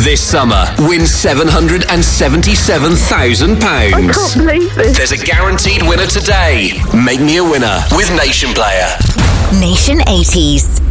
This summer, win £777,000. I can't believe this. There's a guaranteed winner today. Make me a winner with Nation Player. Nation 80s.